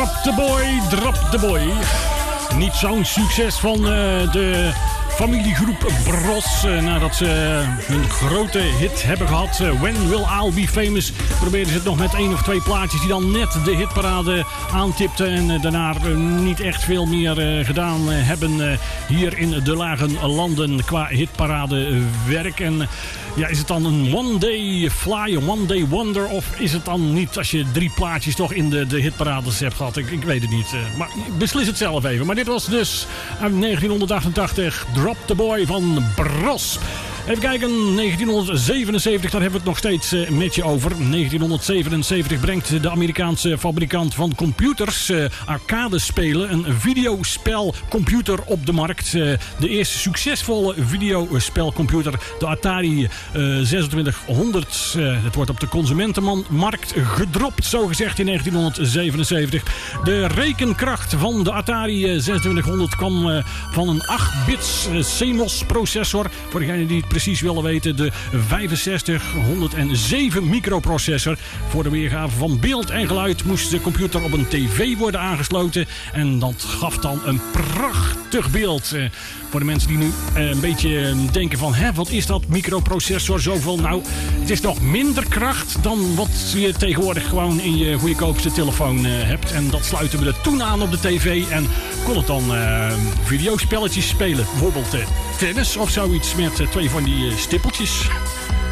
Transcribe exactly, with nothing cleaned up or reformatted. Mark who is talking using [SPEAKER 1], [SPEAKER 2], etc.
[SPEAKER 1] Drop the Boy, Drop the Boy. Niet zo'n succes van uh, de familiegroep Bros. Uh, nadat ze uh, een grote hit hebben gehad. Uh, When Will I Be Famous. Probeerden ze het nog met één of twee plaatjes die dan net de hitparade aantipten. En uh, daarna uh, niet echt veel meer uh, gedaan uh, hebben uh, hier in de lage landen qua hitparadewerk. En uh, ja, is het dan een one day fly, een one day wonder? Of is het dan niet als je drie plaatjes toch in de, de hitparades hebt gehad? Ik, ik weet het niet. Uh, maar beslis het zelf even. Maar dit was dus uit negentien achtentachtig Drop the Boy van Bros. Even kijken, negentien zevenenzeventig, daar hebben we het nog steeds uh, met je over. negentien zevenenzeventig brengt de Amerikaanse fabrikant van computers, uh, arcadespelen, een videospelcomputer op de markt. Uh, de eerste succesvolle videospelcomputer, de Atari uh, zesentwintighonderd. Uh, het wordt op de consumentenmarkt gedropt, zogezegd in negentien zevenenzeventig. De rekenkracht van de Atari zesentwintighonderd kwam uh, van een acht bits uh, C M O S processor. Voor degene die het precies willen weten, de vijfenzestighonderdzeven microprocessor. Voor de weergave van beeld en geluid moest de computer op een tv worden aangesloten. En dat gaf dan een prachtig beeld. Uh, voor de mensen die nu uh, een beetje denken van, hè, wat is dat microprocessor zoveel? Nou, het is nog minder kracht dan wat je tegenwoordig gewoon in je goedkoopste telefoon uh, hebt. En dat sluiten we er toen aan op de tv en kon het dan uh, videospelletjes spelen. Bijvoorbeeld uh, tennis of zoiets met uh, twee van die uh, stippeltjes.